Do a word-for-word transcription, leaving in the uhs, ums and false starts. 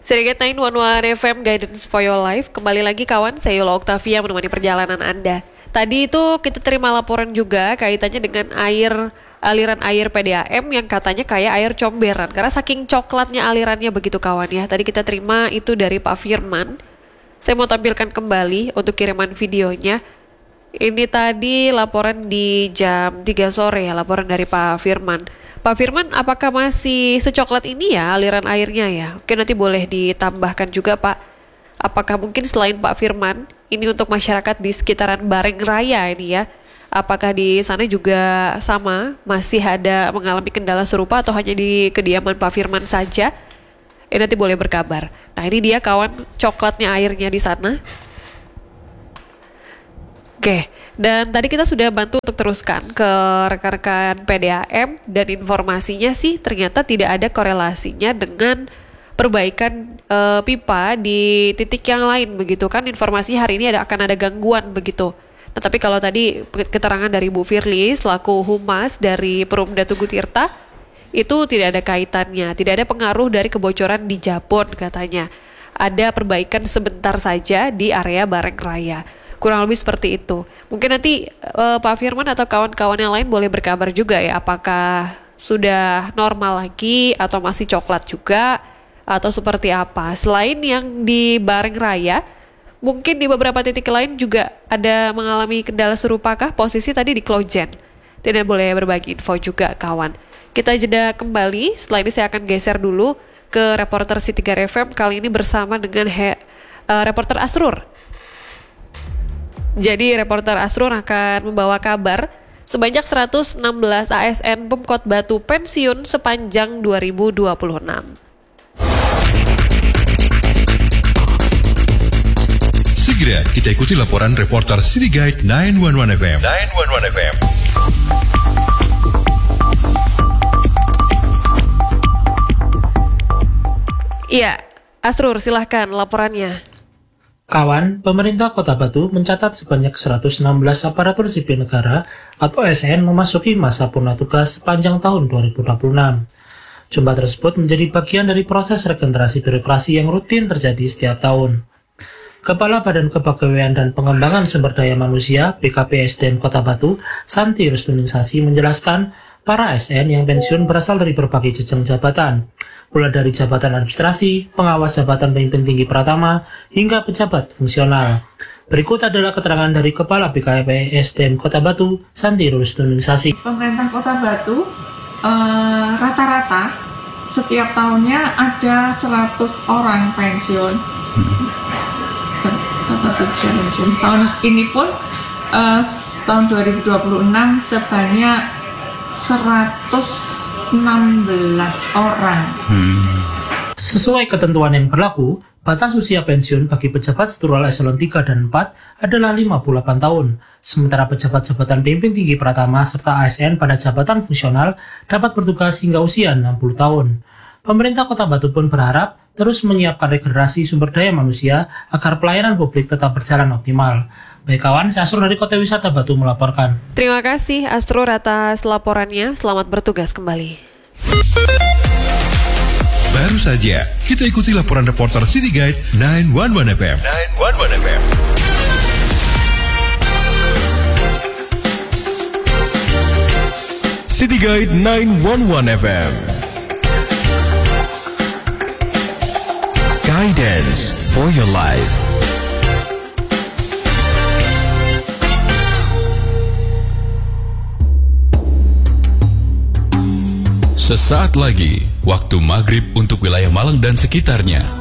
City Guide sembilan satu satu F M Guidance for Your Life. Kembali lagi kawan, saya Yola Octavia menemani perjalanan Anda. Tadi itu kita terima laporan juga kaitannya dengan air aliran air P D A M yang katanya kayak air comberan karena saking coklatnya alirannya begitu kawan ya. Tadi kita terima itu dari Pak Firman. Saya mau tampilkan kembali untuk kiriman videonya. Ini tadi laporan di jam tiga sore ya, laporan dari Pak Firman. Pak Firman, apakah masih secoklat ini ya aliran airnya ya? Oke, nanti boleh ditambahkan juga Pak. Apakah mungkin selain Pak Firman, ini untuk masyarakat di sekitaran Bareng Raya ini ya? Apakah di sana juga sama, masih ada mengalami kendala serupa atau hanya di kediaman Pak Firman saja? Eh, nanti boleh berkabar. Nah ini dia kawan, coklatnya airnya di sana. Oke, dan tadi kita sudah bantu untuk teruskan ke rekan-rekan P D A M dan informasinya sih ternyata tidak ada korelasinya dengan perbaikan e, pipa di titik yang lain begitu kan. Informasi hari ini ada akan ada gangguan begitu. Nah tapi kalau tadi keterangan dari Bu Firly selaku humas dari Perumda Tugu Tirta itu tidak ada kaitannya, tidak ada pengaruh dari kebocoran di Japon katanya. Ada perbaikan sebentar saja di area Bareng Raya. Kurang lebih seperti itu. Mungkin nanti uh, Pak Firman atau kawan-kawan yang lain boleh berkabar juga ya, apakah sudah normal lagi atau masih coklat juga atau seperti apa. Selain yang di Bareng Raya, mungkin di beberapa titik lain juga ada mengalami kendala serupakah? Posisi tadi di Klojen. Tidak boleh berbagi info juga kawan. Kita jeda kembali, setelah ini saya akan geser dulu ke reporter City Guide F M kali ini bersama dengan he, uh, reporter Asrur. Jadi reporter Asrur akan membawa kabar sebanyak seratus enam belas A S N Pemkot Batu pensiun sepanjang dua ribu dua puluh enam. Segera kita ikuti laporan reporter City Guide sembilan satu satu F M. sembilan satu satu F M. Iya, Asrur silahkan laporannya. Kawan, pemerintah Kota Batu mencatat sebanyak seratus enam belas aparatur sipil negara atau A S N memasuki masa purna tugas sepanjang tahun dua ribu dua puluh enam. Jumlah tersebut menjadi bagian dari proses regenerasi birokrasi yang rutin terjadi setiap tahun. Kepala Badan Kepegawaian dan Pengembangan Sumber Daya Manusia B K P S D M Kota Batu, Santi Rustuningsasi menjelaskan para A S N yang pensiun berasal dari berbagai jenjang jabatan, mulai dari jabatan administrasi, pengawas jabatan pemimpin tinggi pratama, hingga pejabat fungsional. Berikut adalah keterangan dari Kepala B K P S D M Kota Batu, Santi Rustuningsasi. Pemerintah Kota Batu eh, rata-rata setiap tahunnya ada seratus orang pensiun. pensiun. Tahun ini pun eh, tahun dua ribu dua puluh enam sebanyak seratus enam belas orang. Hmm. Sesuai ketentuan yang berlaku, batas usia pensiun bagi pejabat struktural eselon tiga dan empat adalah lima puluh delapan tahun, sementara pejabat jabatan pemimpin tinggi pratama serta A S N pada jabatan fungsional dapat bertugas hingga usia enam puluh tahun. Pemerintah Kota Batu pun berharap terus menyiapkan regenerasi sumber daya manusia agar pelayanan publik tetap berjalan optimal. Baik kawan, saya Asrur dari Kota Wisata Batu melaporkan. Terima kasih Asrur atas laporannya. Selamat bertugas kembali. Baru saja kita ikuti laporan reporter City Guide sembilan satu satu F M. sembilan satu satu F M. City Guide sembilan satu satu F M. Guidance for your life. Sesaat lagi, waktu maghrib untuk wilayah Malang dan sekitarnya.